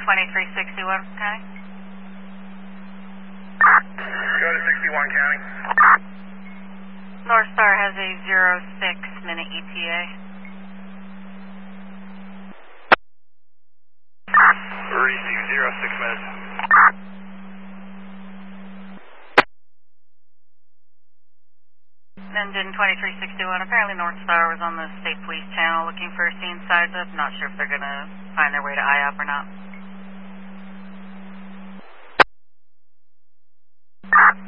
2361 County. Go to 61 County. North Star has a 06-minute ETA. Receive 06 minutes. Engine 2361, apparently North Star was on the State Police channel looking for a scene size up. Not sure if they're going to find their way to IOP or not.